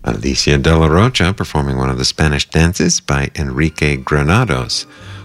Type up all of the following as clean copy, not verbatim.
Alicia de la Rocha performing one of the Spanish dances by Enrique Granados.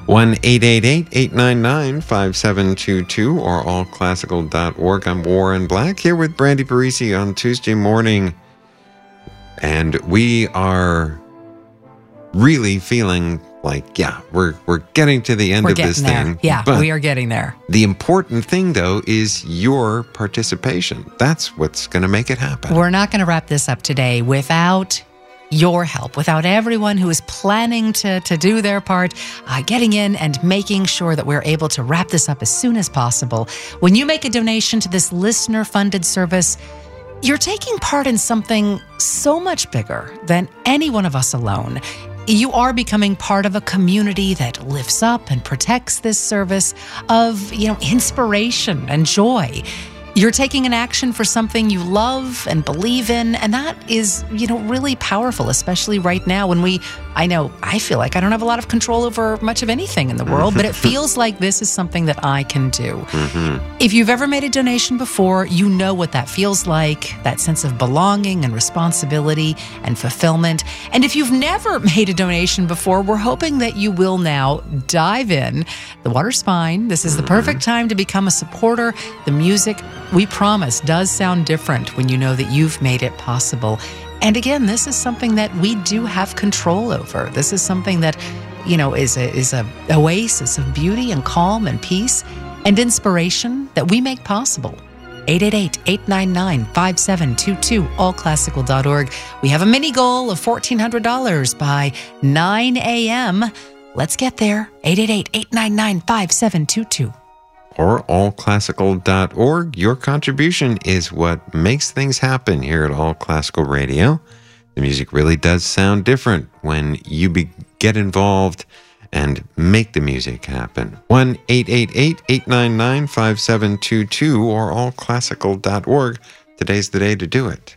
1-888-899-5722 or allclassical.org. I'm Warren Black here with Brandy Parisi on Tuesday morning. And we are really feeling like, we're getting to the end of this thing. Yeah, we are getting there. The important thing, though, is your participation. That's what's going to make it happen. We're not going to wrap this up today without your help, without everyone who is planning to do their part, getting in and making sure that we're able to wrap this up as soon as possible. When you make a donation to this listener-funded service, you're taking part in something so much bigger than any one of us alone. You are becoming part of a community that lifts up and protects this service of, inspiration and joy. You're taking an action for something you love and believe in, and that is, really powerful, especially right now when I feel like I don't have a lot of control over much of anything in the world, but it feels like this is something that I can do. If you've ever made a donation before, you know what that feels like, that sense of belonging and responsibility and fulfillment. And if you've never made a donation before, we're hoping that you will now dive in. The water's fine. This is the perfect time to become a supporter. The music, we promise, does sound different when you know that you've made it possible. And again, this is something that we do have control over. This is something that, is a oasis of beauty and calm and peace and inspiration that we make possible. 888-899-5722, allclassical.org. We have a mini goal of $1,400 by 9 a.m. Let's get there. 888-899-5722. Or allclassical.org. Your contribution is what makes things happen here at All Classical Radio. The music really does sound different when you get involved and make the music happen. 1-888-899-5722 or allclassical.org. Today's the day to do it.